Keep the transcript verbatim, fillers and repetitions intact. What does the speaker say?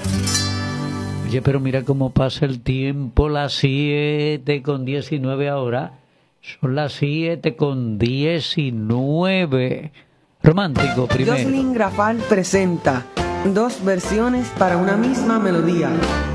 Oye, pero mira cómo pasa el tiempo, las siete con diecinueve ahora. Son las siete con diecinueve. Romántico primero. Jocelyn Grafal presenta dos versiones para una misma melodía.